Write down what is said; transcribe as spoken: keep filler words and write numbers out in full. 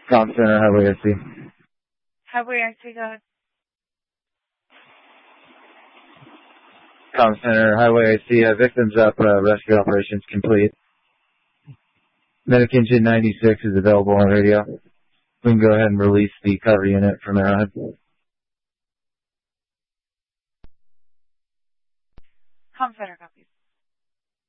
Com Center, Highway I C. Highway I C, go ahead. Com Center, Highway I C, uh, victims up, uh, rescue operations complete. Medic Engine ninety-six is available on radio. We can go ahead and release the cover unit from Arrowhead. Com Center copies.